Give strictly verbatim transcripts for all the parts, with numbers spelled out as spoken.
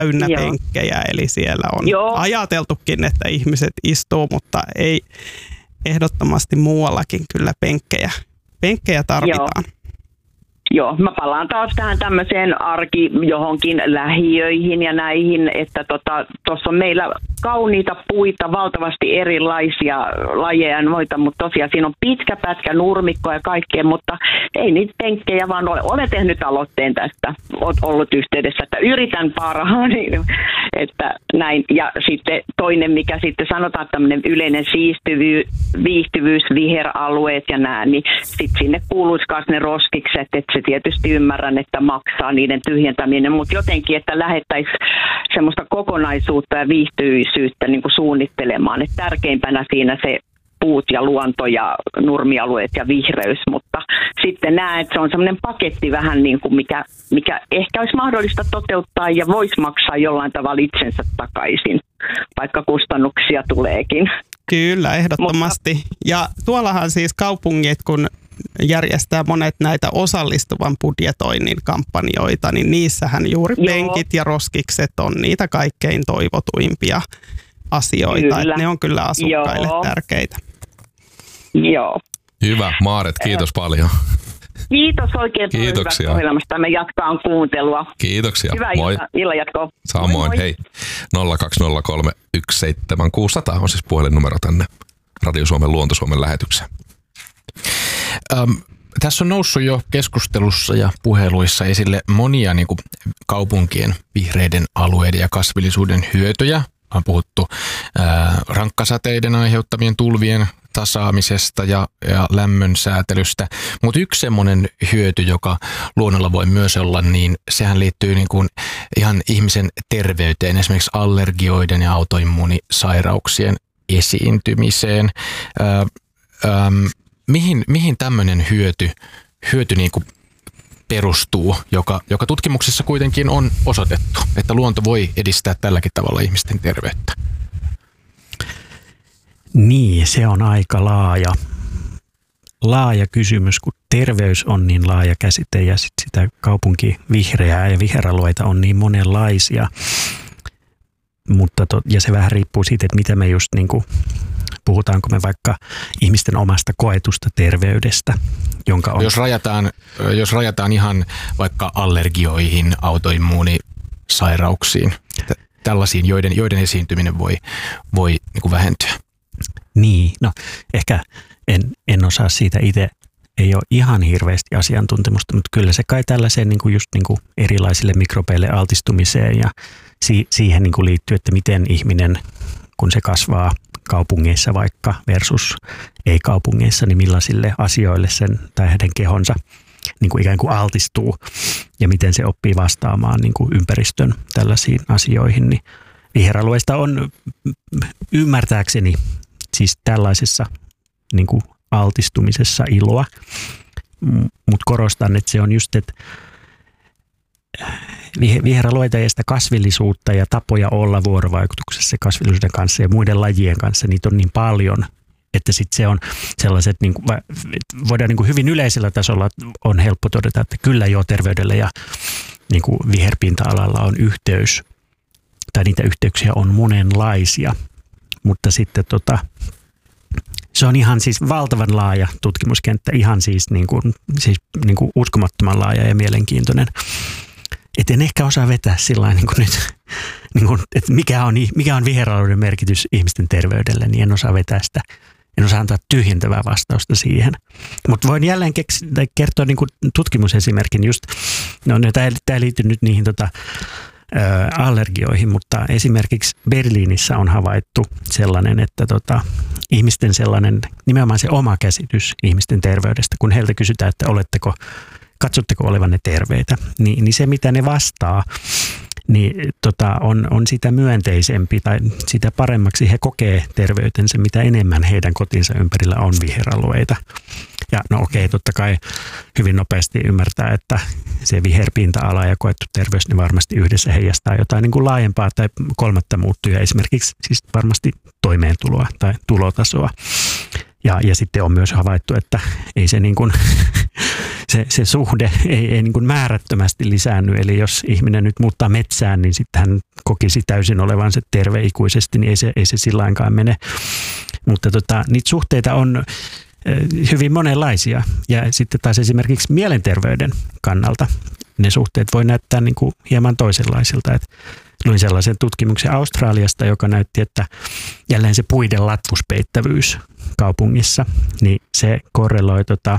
täynnä Joo. penkkejä, eli siellä on Joo. ajateltukin, että ihmiset istuu, mutta ei ehdottomasti muuallakin kyllä penkkejä. Penkkejä tarvitaan. Joo. Joo, mä palaan taas tähän tämmöiseen arki johonkin lähiöihin ja näihin, että tuossa tota, on meillä kauniita puita, valtavasti erilaisia lajeja ja noita, mutta tosiaan siinä on pitkä pätkä nurmikkoa ja kaikkea, mutta ei niitä penkkejä vaan ole. Olen tehnyt aloitteen tästä, olet ollut yhteydessä, että yritän parhaani, että näin. Ja sitten toinen, mikä sitten sanotaan tämmöinen yleinen siistyvyys, viihtyvyys, viheralueet ja nää, niin sitten sinne kuuluisi myös ne roskikset, että se tietysti ymmärrän, että maksaa niiden tyhjentäminen, mutta jotenkin, että lähettäisiin semmoista kokonaisuutta ja viihtyisyyttä niin kuin suunnittelemaan. Että tärkeimpänä siinä se puut ja luonto ja nurmialueet ja vihreys, mutta sitten näen, että se on semmoinen paketti vähän niin kuin mikä, mikä ehkä olisi mahdollista toteuttaa ja voisi maksaa jollain tavalla itsensä takaisin, vaikka kustannuksia tuleekin. Kyllä, ehdottomasti. Mutta, ja tuollahan siis kaupungit, kun järjestää monet näitä osallistuvan budjetoinnin kampanjoita, niin niissähän juuri Joo. penkit ja roskikset on niitä kaikkein toivotuimpia asioita. Että ne on kyllä asukkaille Joo. tärkeitä. Joo. Hyvä. Maaret, kiitos äh. paljon. Kiitos oikein paljon hyvästä ohjelmasta. Me jatkaa kuuntelua. Kiitoksia. Hyvää Moi. illan jatkoa. Samoin. Moi, moi. Hei. nolla kaksi nolla kolme yksi seitsemän kuusi nolla nolla on siis puhelinnumero tänne Radio Suomen Luonto Suomen lähetykseen. Ähm, tässä on noussut jo keskustelussa ja puheluissa esille monia niin kuin kaupunkien vihreiden alueiden ja kasvillisuuden hyötyjä. On puhuttu ää, rankkasateiden aiheuttamien tulvien tasaamisesta ja, ja lämmön säätelystä. Mutta yksi semmoinen hyöty, joka luonnolla voi myös olla, niin sehän liittyy niin kuin ihan ihmisen terveyteen, esimerkiksi allergioiden ja autoimmuunisairauksien esiintymiseen. Ää, ää, mihin mihin tämmöinen hyöty, hyöty niin kuin perustuu, joka, joka tutkimuksissa kuitenkin on osoitettu, että luonto voi edistää tälläkin tavalla ihmisten terveyttä? Niin, se on aika laaja, laaja kysymys, kun terveys on niin laaja käsite ja sit sitä kaupunkivihreää ja viheralueita on niin monenlaisia. Mutta to, ja se vähän riippuu siitä, että mitä me just niin kuin, puhutaanko me vaikka ihmisten omasta koetusta terveydestä, jonka on... Jos rajataan, jos rajataan ihan vaikka allergioihin, autoimmuunisairauksiin, tällaisiin, joiden, joiden esiintyminen voi, voi niin kuin vähentyä. Niin, no ehkä en, en osaa siitä itse, ei ole ihan hirveästi asiantuntemusta, mutta kyllä se kai tällaiseen niin kuin just niin kuin erilaisille mikrobeille altistumiseen ja si, siihen niin kuin liittyy, että miten ihminen, kun se kasvaa kaupungeissa vaikka versus ei-kaupungeissa, niin millaisille asioille sen tai hänen kehonsa niin kuin ikään kuin altistuu ja miten se oppii vastaamaan niin kuin ympäristön tällaisiin asioihin. Niin viheralueista on ymmärtääkseni siis tällaisessa niin kuin altistumisessa iloa, mutta korostan, että se on just, että viheralueita ja sitä kasvillisuutta ja tapoja olla vuorovaikutuksessa kasvillisuuden kanssa ja muiden lajien kanssa, niitä on niin paljon, että sitten se on sellaiset, niin kuin, voidaan niin kuin hyvin yleisellä tasolla on helppo todeta, että kyllä jo terveydellä ja niin kuin viherpinta-alalla on yhteys, tai niitä yhteyksiä on monenlaisia, mutta sitten tota, se on ihan siis valtavan laaja tutkimuskenttä, ihan siis, niin kuin, siis niin kuin uskomattoman laaja ja mielenkiintoinen. Et en ehkä osaa vetää sillä niin kuin nyt, niin kuin, että mikä on, mikä on viheralueiden merkitys ihmisten terveydelle, niin en osaa vetää sitä, en osaa antaa tyhjentävää vastausta siihen. Mutta voin jälleen keksi, kertoa niin kuin tutkimusesimerkin just, no tämä ei liity nyt niihin tota, ä, allergioihin, mutta esimerkiksi Berliinissä on havaittu sellainen, että tota, ihmisten sellainen, nimenomaan se oma käsitys ihmisten terveydestä, kun heiltä kysytään, että oletteko katsotteko olevanne terveitä, niin, niin se mitä ne vastaa, niin tota, on, on sitä myönteisempi tai sitä paremmaksi he kokee terveytensä, mitä enemmän heidän kotinsa ympärillä on viheralueita. Ja no okei, totta kai hyvin nopeasti ymmärtää, että se viherpinta-ala ja koettu terveys, ne varmasti yhdessä heijastaa jotain niin kuin laajempaa tai kolmatta muuttuja, esimerkiksi siis varmasti toimeentuloa tai tulotasoa. Ja, ja sitten on myös havaittu, että ei se niin kuin se, se suhde ei, ei niin kuin määrättömästi lisäänny. Eli jos ihminen nyt muuttaa metsään, niin sitten hän kokisi täysin olevansa terve ikuisesti, niin ei se, ei se sillä lainkaan mene. Mutta tota, niitä suhteita on hyvin monenlaisia. Ja sitten taas esimerkiksi mielenterveyden kannalta ne suhteet voi näyttää niin kuin hieman toisenlaisilta. Et luin sellaisen tutkimuksen Australiasta, joka näytti, että jälleen se puiden latvuspeittävyys kaupungissa, niin se korreloi tota,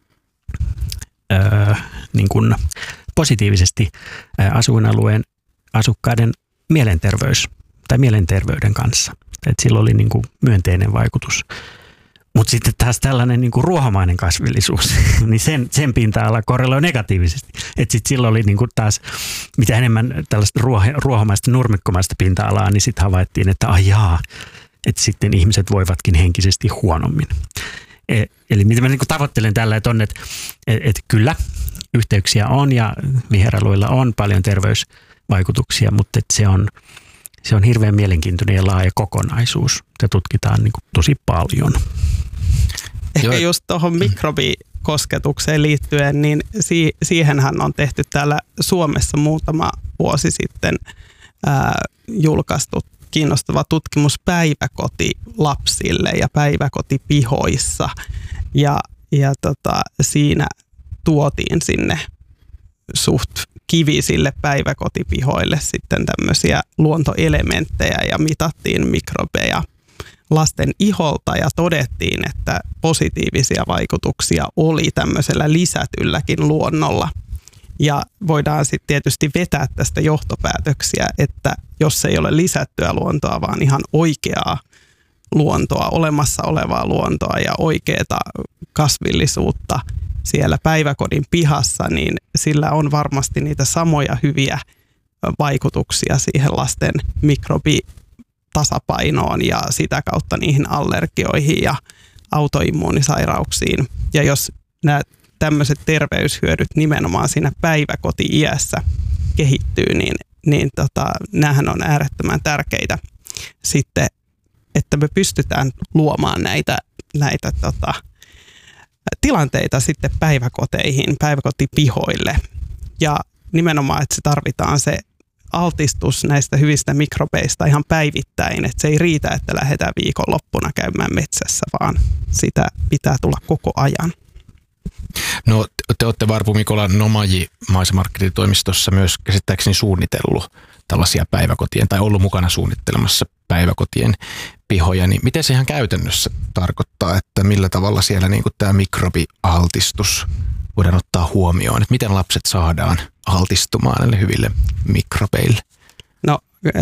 öö, niin kuin positiivisesti asuinalueen asukkaiden mielenterveys tai mielenterveyden kanssa. Et sillä oli niin kuin myönteinen vaikutus. Mutta sitten taas tällainen niin kuin ruohomainen kasvillisuus, niin sen, sen pinta-ala korreloi negatiivisesti. Että sitten silloin oli niin kuin taas, mitä enemmän tällaista ruoho, ruohomaista, nurmikkomaista pinta-alaa, niin sitten havaittiin, että ajaa, että sitten ihmiset voivatkin henkisesti huonommin. E, eli mitä mä niin kuin tavoittelen tällä, että on, että et, et kyllä yhteyksiä on ja viheralueilla on paljon terveysvaikutuksia, mutta et se on... Se on hirveän mielenkiintoinen ja laaja kokonaisuus. Se tutkitaan niin kuin tosi paljon. Ehkä just tuohon mikrobikosketukseen liittyen, niin si- siihenhän on tehty täällä Suomessa muutama vuosi sitten ää, julkaistu kiinnostava tutkimus päiväkotilapsille ja päiväkotipihoissa. Ja, ja tota, siinä tuotiin sinne suht kivisille päiväkotipihoille sitten tämmöisiä luontoelementtejä ja mitattiin mikrobeja lasten iholta ja todettiin, että positiivisia vaikutuksia oli tämmöisellä lisätylläkin luonnolla. Ja voidaan sitten tietysti vetää tästä johtopäätöksiä, että jos ei ole lisättyä luontoa, vaan ihan oikeaa luontoa, olemassa olevaa luontoa ja oikeaa kasvillisuutta siellä päiväkodin pihassa, niin sillä on varmasti niitä samoja hyviä vaikutuksia siihen lasten mikrobitasapainoon ja sitä kautta niihin allergioihin ja autoimmuunisairauksiin. Ja jos nämä tämmöiset terveyshyödyt nimenomaan siinä päiväkoti-iässä kehittyy, niin, niin tota, näähän on äärettömän tärkeitä sitten, että me pystytään luomaan näitä, näitä tota, tilanteita sitten päiväkoteihin, päiväkotipihoille. Ja nimenomaan, että se tarvitaan se altistus näistä hyvistä mikrobeista ihan päivittäin. Että se ei riitä, että lähdetään viikonloppuna käymään metsässä, vaan sitä pitää tulla koko ajan. No te olette Varpu Mikola Nomaji maisemarkkinointitoimistossa myös käsittääkseni suunnitellut tällaisia päiväkotien tai ollut mukana suunnittelemassa päiväkotien pihoja, niin miten se ihan käytännössä tarkoittaa, että millä tavalla siellä niin kuin tämä mikrobialtistus voidaan ottaa huomioon, että miten lapset saadaan altistumaan näille hyville mikrobeille? No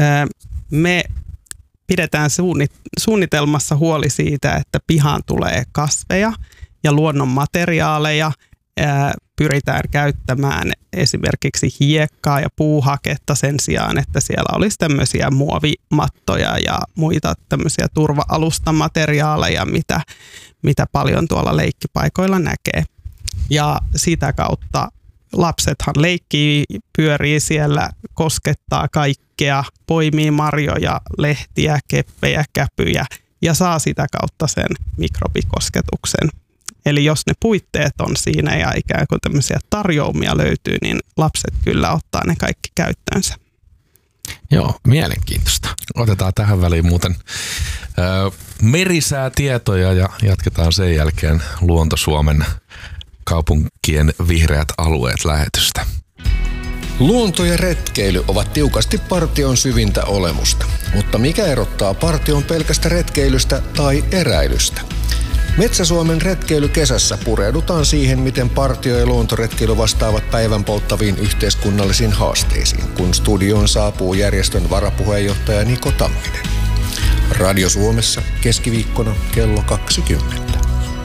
me pidetään suunnitelmassa huoli siitä, että pihaan tulee kasveja ja luonnon materiaaleja. Pyritään käyttämään esimerkiksi hiekkaa ja puuhaketta sen sijaan, että siellä olisi tämmöisiä muovimattoja ja muita tämmöisiä turva-alustamateriaaleja, mitä, mitä paljon tuolla leikkipaikoilla näkee. Ja sitä kautta lapsethan leikkii, pyörii siellä, koskettaa kaikkea, poimii marjoja, lehtiä, keppejä, käpyjä ja saa sitä kautta sen mikrobikosketuksen. Eli jos ne puitteet on siinä ja ikään kuin tämmöisiä tarjoumia löytyy, niin lapset kyllä ottaa ne kaikki käyttöönsä. Joo, mielenkiintoista. Otetaan tähän väliin muuten ö, merisäätietoja ja jatketaan sen jälkeen Luonto-Suomen kaupunkien vihreät alueet -lähetystä. Luonto ja retkeily ovat tiukasti partion syvintä olemusta, mutta mikä erottaa partion pelkästä retkeilystä tai eräilystä? Metsä-Suomen retkeilykesässä pureudutaan siihen, miten partio- ja luontoretkeily vastaavat päivän polttaviin yhteiskunnallisiin haasteisiin, kun studioon saapuu järjestön varapuheenjohtaja Niko Tamminen. Radio Suomessa keskiviikkona kello kaksikymmentä.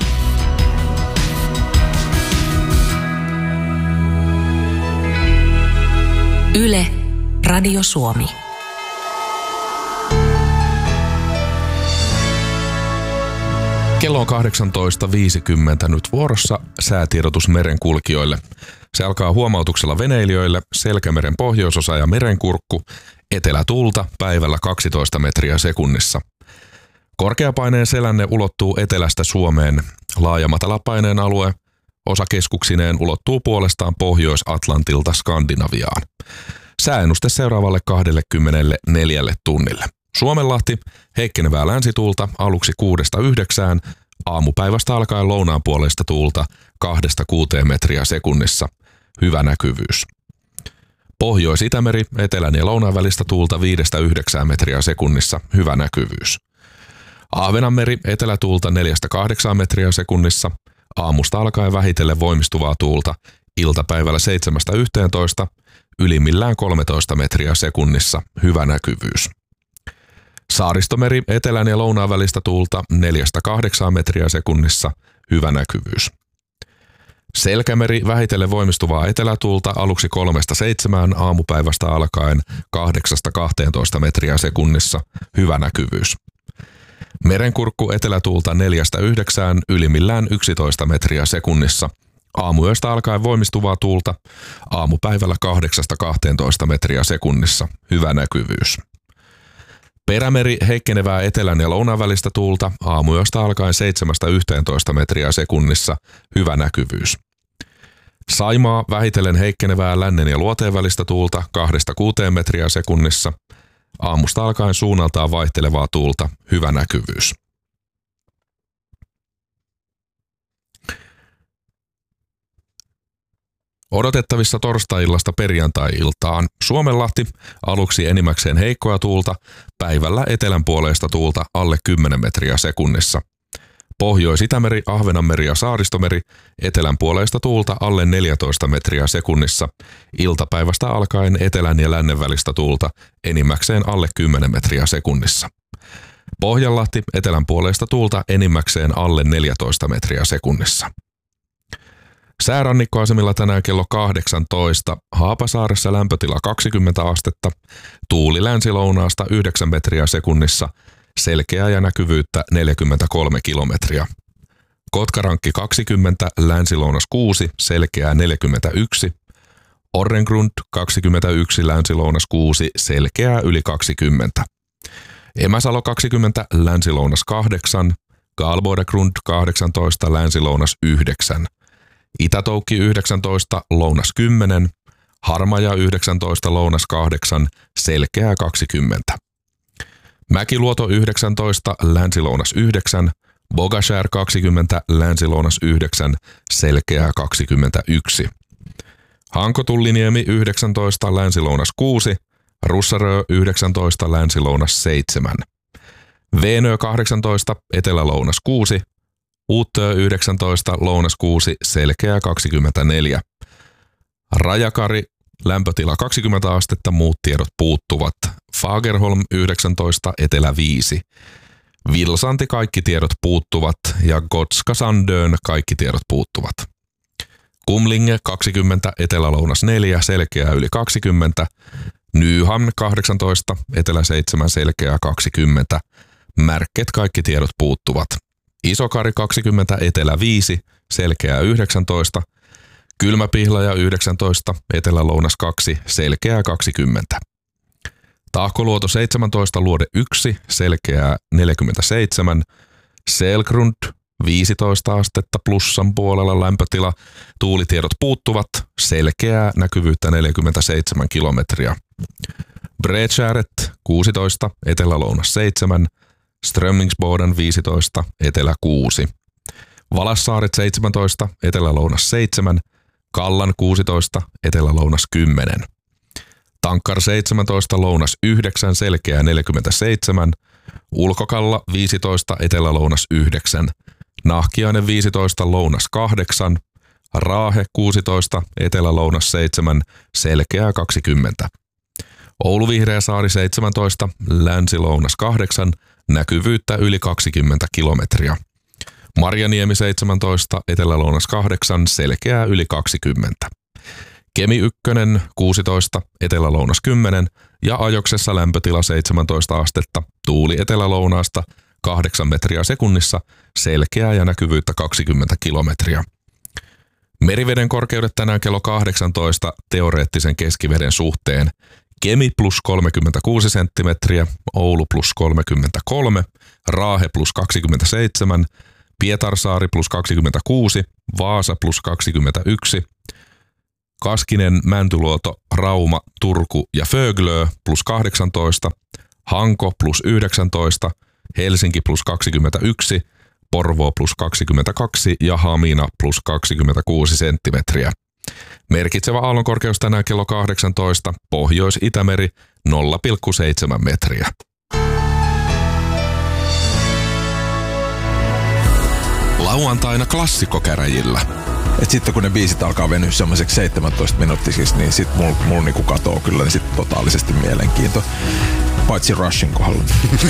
Yle, Radio Suomi. Kello on kahdeksantoista viisikymmentä nyt vuorossa säätiedotus merenkulkijoille. Se alkaa huomautuksella veneilijöille, Selkämeren pohjoisosa ja merenkurkku, etelätuulta päivällä kaksitoista metriä sekunnissa. Korkeapaineen selänne ulottuu etelästä Suomeen, laaja matalapaineen alue Osa keskuksineen ulottuu puolestaan Pohjois-Atlantilta Skandinaviaan. Sääennuste seuraavalle kaksikymmentäneljä tunnille. Suomenlahti, heikkenevää länsituulta aluksi kuudesta yhdeksään, aamupäivästä alkaen lounaanpuoleista tuulta kahdesta kuuteen metriä sekunnissa. Hyvä näkyvyys. Pohjois-Itämeri, etelän ja lounaan välistä tuulta viidestä yhdeksään metriä sekunnissa. Hyvä näkyvyys. Ahvenanmeri, etelätuulta neljästä kahdeksaan metriä sekunnissa. Aamusta alkaen vähitellen voimistuvaa tuulta iltapäivällä seitsemästä yhteentoista, ylimmillään kolmetoista metriä sekunnissa. Hyvä näkyvyys. Saaristomeri, etelän ja lounaan välistä tuulta neljästä kahdeksaan metriä sekunnissa. Hyvä näkyvyys. Selkämeri, vähitellen voimistuvaa etelätuulta aluksi kolmesta seitsemään, aamupäivästä alkaen kahdeksasta kahteentoista metriä sekunnissa. Hyvä näkyvyys. Merenkurkku, etelätuulta neljästä yhdeksään, ylimmillään yksitoista metriä sekunnissa. Aamuyöstä alkaen voimistuvaa tuulta aamupäivällä kahdeksasta kahteentoista metriä sekunnissa. Hyvä näkyvyys. Perämeri, heikkenevää etelän ja lounaan välistä tuulta aamuyöstä alkaen seitsemästä yhteentoista metriä sekunnissa. Hyvä näkyvyys. Saimaa, vähitellen heikkenevää lännen ja luoteen välistä tuulta kahdesta kuuteen metriä sekunnissa. Aamusta alkaen suunnaltaan vaihtelevaa tuulta. Hyvä näkyvyys. Odotettavissa torstai-illasta perjantai-iltaan Suomenlahti, aluksi enimmäkseen heikkoa tuulta, päivällä etelänpuoleista tuulta alle kymmenen metriä sekunnissa. Pohjois-Itämeri, Ahvenanmeri ja Saaristomeri, etelänpuoleista tuulta alle neljätoista metriä sekunnissa. Iltapäivästä alkaen etelän ja lännen välistä tuulta enimmäkseen alle kymmenen metriä sekunnissa. Pohjanlahti, etelänpuoleista tuulta enimmäkseen alle neljätoista metriä sekunnissa. Säärannikkoasemilla tänään kello kahdeksantoista, Haapasaaressa lämpötila kaksikymmentä astetta, tuuli länsilounaasta yhdeksän metriä sekunnissa, selkeää ja näkyvyyttä neljäkymmentäkolme kilometriä. Kotkarankki kaksikymmentä, länsilounas kuusi, selkeää neljäkymmentäyksi, Orrengrund kaksikymmentäyksi, länsilounas kuusi, selkeää yli kaksikymmentä. Emäsalo kaksikymmentä, länsilounas kahdeksan, Galbordegrund kahdeksantoista, länsilounas yhdeksän. Itätoukki yhdeksäntoista, lounas kymmenen, Harmaja yhdeksäntoista, lounas kahdeksan, selkeää kaksikymmentä. Mäkiluoto yhdeksäntoista, länsilounas yhdeksän, Bogashär kaksikymmentä, länsilounas yhdeksän, selkeää kaksikymmentäyksi. Hankotulliniemi yhdeksäntoista, länsilounas kuusi, Russarö yhdeksäntoista, länsilounas seitsemän. Veenö kahdeksantoista, etelälounas kuusi, Uutö yhdeksäntoista, lounas kuusi, selkeää kaksikymmentäneljä. Rajakari, lämpötila kaksikymmentä astetta, muut tiedot puuttuvat. Fagerholm yhdeksäntoista, etelä viisi. Vilsanti, kaikki tiedot puuttuvat ja Gotska Sandön, kaikki tiedot puuttuvat. Kumlinge kaksikymmentä, etelälounas neljä, selkeää yli kaksikymmentä. Nyhamn kahdeksantoista, etelä seitsemän, selkeää kaksikymmentä. Märket, kaikki tiedot puuttuvat. Isokari kaksikymmentä, etelä viisi, selkeää yhdeksäntoista. Kylmäpihlaja yhdeksäntoista, etelä-lounas kaksi, selkeää kaksikymmentä. Tahkoluoto seitsemäntoista, luode yksi, selkeää neljäkymmentäseitsemän. Selgrund viisitoista astetta plussan puolella lämpötila, tuulitiedot puuttuvat, selkeää näkyvyyttä neljäkymmentäseitsemän kilometriä. Bredskäret kuusitoista, etelä-lounas seitsemän. Strömmingsboden viisitoista, etelä kuusi. Valassaaret seitsemäntoista, etelä-lounas seitsemän. Kallan kuusitoista, etelä-lounas kymmenen. Tankkar seitsemäntoista, lounas yhdeksän, selkeää neljäkymmentäseitsemän. Ulkokalla viisitoista, etelä-lounas yhdeksän. Nahkiainen viisitoista, lounas kahdeksan. Raahe kuusitoista, etelä-lounas seitsemän, selkeää kaksikymmentä. Oulu Vihreäsaari seitsemäntoista, länsi-lounas kahdeksan, näkyvyyttä yli kaksikymmentä kilometriä. Marjaniemi seitsemäntoista, etelä-lounas kahdeksan, selkeää yli kaksikymmentä. Kemi yksi kuusitoista, etelä-lounas kymmenen ja Ajoksessa lämpötila seitsemäntoista astetta, tuuli etelä-lounaasta kahdeksan metriä sekunnissa, selkeää ja näkyvyyttä kaksikymmentä kilometriä. Meriveden korkeudet tänään kello kahdeksantoista teoreettisen keskiveden suhteen. Kemi plus kolmekymmentäkuusi senttimetriä, Oulu plus kolmekymmentäkolme, Raahe plus kaksikymmentäseitsemän, Pietarsaari plus kaksikymmentäkuusi, Vaasa plus kaksikymmentäyksi, Kaskinen, Mäntyluoto, Rauma, Turku ja Föglö plus kahdeksantoista, Hanko plus yhdeksäntoista, Helsinki plus kaksikymmentäyksi, Porvoo plus kaksikymmentäkaksi ja Hamina plus kaksikymmentäkuusi senttimetriä. Merkitsevä aallonkorkeus tänään kello kahdeksantoista, Pohjois-Itämeri nolla pilkku seitsemän metriä. Lauantaina klassikkokäräjillä. Et sitten kun ne biisit alkaa venyä semmoiseksi seitsemäntoista minuuttisiksi, niin sit mulla mul niinku katoo kyllä niin sit totaalisesti mielenkiinto. Paitsi Rushin kohdalla.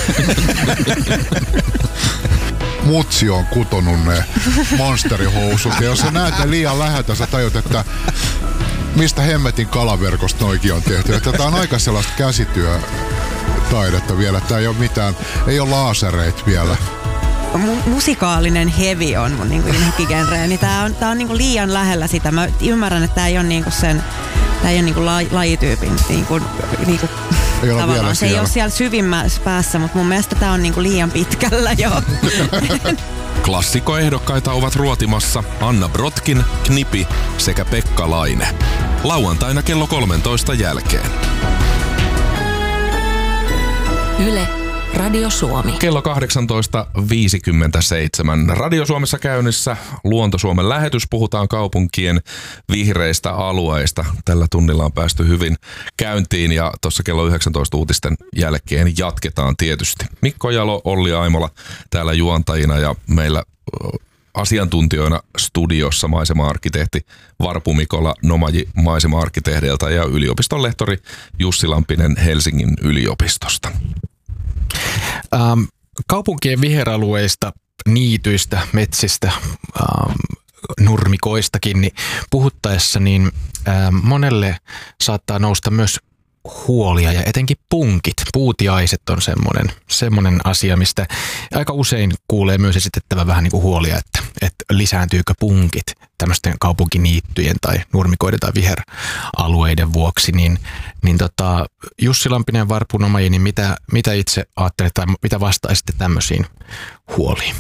Mutsi on kutonut ne monsterihousut. Ja jos sä näet ne liian läheltä, sä tajut, että mistä hemmetin kalaverkosta noikin on tehty. Että tää on aika sellaista käsityötaidetta vielä. Tää ei ole mitään, ei ole laasereita vielä. Mu- musikaalinen heavy on mun niinku ilmekigenre, niin tää on, tää on niinku liian lähellä sitä. Mä ymmärrän, että tää ei ole niinku sen, tää ei ole niinku la- lajityypin niinku, niinku ei ole tavallaan. vielä Se ei ole siellä syvimmässä päässä, mutta mun mielestä tää on niinku liian pitkällä jo. Klassikkoehdokkaita ovat ruotimassa Anna Brotkin, Knipi sekä Pekka Laine. Lauantaina kello kolmentoista jälkeen. Yle, Radio Suomi. Kello kahdeksantoista viisikymmentäseitsemän. Radio Suomessa käynnissä Luonto Suomen lähetys. Puhutaan kaupunkien vihreistä alueista. Tällä tunnilla on päästy hyvin käyntiin ja tuossa kello yhdeksäntoista uutisten jälkeen jatketaan tietysti. Mikko Jalo, Olli Aimola täällä juontajina ja meillä asiantuntijoina studiossa maisema-arkkitehti Varpu Mikola Nomaji maisema-arkkitehdiltä ja yliopiston lehtori Jussi Lampinen Helsingin yliopistosta. Ähm, kaupunkien viheralueista, niityistä, metsistä, ähm, nurmikoistakin niin puhuttaessa, niin ähm, monelle saattaa nousta myös huolia ja etenkin punkit, puutiaiset on semmoinen, semmoinen asia, mistä aika usein kuulee myös esitettävä vähän niin kuin huolia, että, että lisääntyykö punkit tämmöisten kaupunkiniittyjen tai nurmikoiden tai viheralueiden vuoksi, niin, niin tota, Jussi Lampinen ja Varpu Nomaji, niin mitä, mitä itse ajattelet tai mitä vastaisitte tämmöisiin huoliin?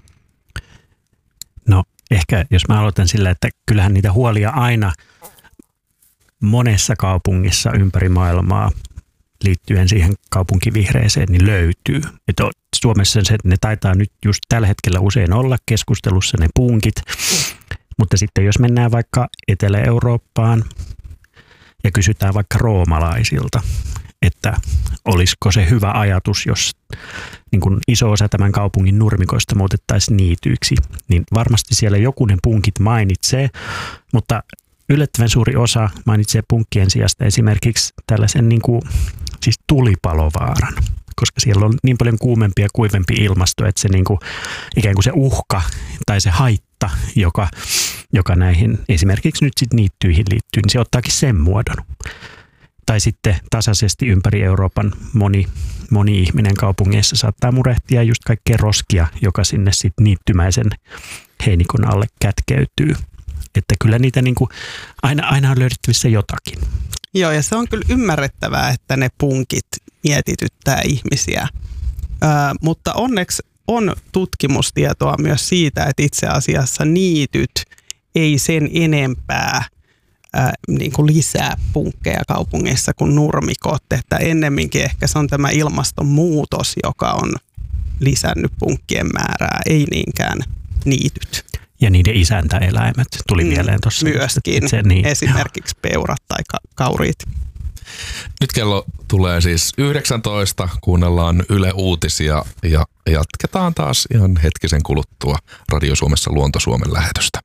No ehkä jos mä aloitan sillä, että kyllähän niitä huolia aina monessa kaupungissa ympäri maailmaa liittyen siihen kaupunkivihreeseen niin löytyy. Että Suomessa se, ne taitaa nyt just tällä hetkellä usein olla keskustelussa ne punkit, mutta sitten jos mennään vaikka Etelä-Eurooppaan ja kysytään vaikka roomalaisilta, että olisiko se hyvä ajatus, jos niin kun iso osa tämän kaupungin nurmikoista muutettaisiin niityiksi, niin varmasti siellä jokunen punkit mainitsee, mutta yllättävän suuri osa mainitsee punkkien sijasta esimerkiksi tällaisen niin kuin, siis tulipalovaaran, koska siellä on niin paljon kuumempi ja kuivempi ilmasto, että se niin kuin, ikään kuin se uhka tai se haitta, joka, joka näihin esimerkiksi nyt sit niittyihin liittyy, niin se ottaakin sen muodon. Tai sitten tasaisesti ympäri Euroopan moni, moni ihminen kaupungeissa saattaa murehtia just kaikkea roskia, joka sinne sitten niittymäisen heinikon alle kätkeytyy. Että kyllä niitä niin kuin, aina, aina on löydettävissä jotakin. Joo, ja se on kyllä ymmärrettävää, että ne punkit mietityttää ihmisiä. Ö, mutta onneksi on tutkimustietoa myös siitä, että itse asiassa niityt ei sen enempää ö, niin kuin lisää punkkeja kaupungeissa kuin nurmikot. Että ennemminkin ehkä se on tämä ilmastonmuutos, joka on lisännyt punkkien määrää, ei niinkään niityt. Ja niiden isäntäeläimet tuli mieleen tuossa. Myöskin, se, niin. Esimerkiksi peurat tai ka- kauriit. Nyt kello tulee siis yhdeksäntoista, kuunnellaan Yle Uutisia ja jatketaan taas ihan hetkisen kuluttua Radio Suomessa Luonto Suomen lähetystä.